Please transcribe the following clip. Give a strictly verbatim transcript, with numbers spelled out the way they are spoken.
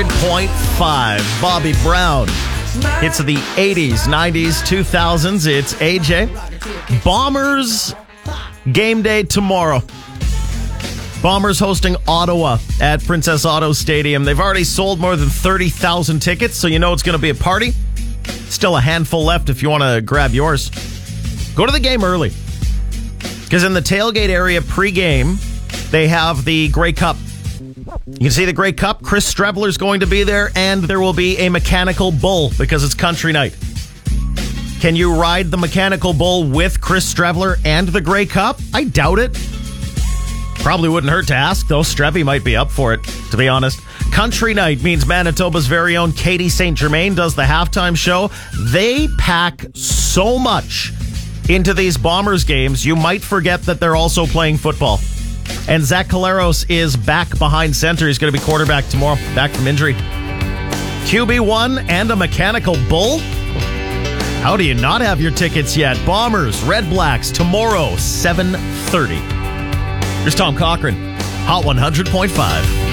hundred point five. Bobby Brown. Hits of the eighties, nineties, two thousands. It's A J. Bombers game day tomorrow. Bombers hosting Ottawa at Princess Auto Stadium. They've already sold more than thirty thousand tickets, so you know it's going to be a party. Still a handful left if you want to grab yours. Go to the game early, because in the tailgate area pregame, they have the Grey Cup. You can see the Grey Cup. Chris Streveler's going to be there, and there will be a mechanical bull because it's country night. Can you ride the mechanical bull with Chris Streveler and the Grey Cup? I doubt it. Probably wouldn't hurt to ask, though. Strevy might be up for it, to be honest. Country night means Manitoba's very own Katie Saint Germain does the halftime show. They pack so much into these Bombers games, you might forget that they're also playing football. And Zach Collaros is back behind center. He's going to be quarterback tomorrow, back from injury. Q B one and a mechanical bull? How do you not have your tickets yet? Bombers, Red Blacks, tomorrow, seven thirty. Here's Tom Cochran, Hot one hundred point five.